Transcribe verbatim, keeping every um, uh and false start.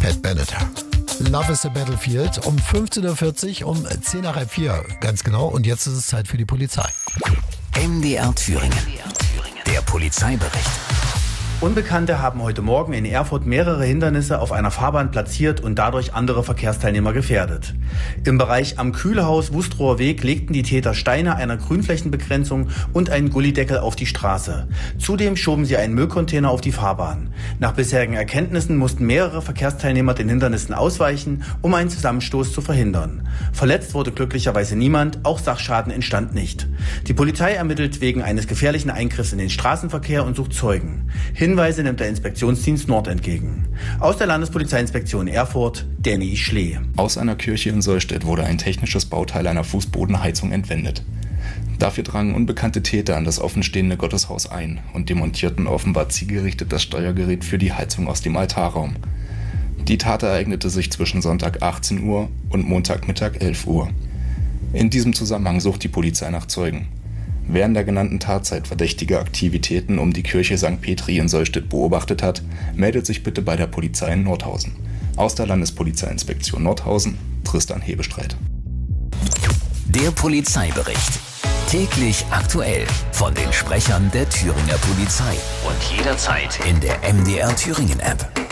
Ted Bennett. Love is a Battlefield um fünfzehn Uhr vierzig, um zehn nach halb vier, ganz genau. Und jetzt ist es Zeit für die Polizei. M D R Thüringen. Der Polizeibericht. Unbekannte haben heute Morgen in Erfurt mehrere Hindernisse auf einer Fahrbahn platziert und dadurch andere Verkehrsteilnehmer gefährdet. Im Bereich am Kühlhaus Wustrower Weg legten die Täter Steine einer Grünflächenbegrenzung und einen Gullydeckel auf die Straße. Zudem schoben sie einen Müllcontainer auf die Fahrbahn. Nach bisherigen Erkenntnissen mussten mehrere Verkehrsteilnehmer den Hindernissen ausweichen, um einen Zusammenstoß zu verhindern. Verletzt wurde glücklicherweise niemand, auch Sachschaden entstand nicht. Die Polizei ermittelt wegen eines gefährlichen Eingriffs in den Straßenverkehr und sucht Zeugen. Hinweise nimmt der Inspektionsdienst Nord entgegen. Aus der Landespolizeiinspektion Erfurt, Danny Schlee. Aus einer Kirche in Sollstedt wurde ein technisches Bauteil einer Fußbodenheizung entwendet. Dafür drangen unbekannte Täter an das offenstehende Gotteshaus ein und demontierten offenbar zielgerichtet das Steuergerät für die Heizung aus dem Altarraum. Die Tat ereignete sich zwischen Sonntag achtzehn Uhr und Montagmittag elf Uhr. In diesem Zusammenhang sucht die Polizei nach Zeugen. Wer in der genannten Tatzeit verdächtige Aktivitäten um die Kirche Sankt Petri in Sollstedt beobachtet hat, meldet sich bitte bei der Polizei in Nordhausen. Aus der Landespolizeiinspektion Nordhausen, Tristan Hebestreit. Der Polizeibericht. Täglich aktuell von den Sprechern der Thüringer Polizei und jederzeit in der M D R Thüringen App.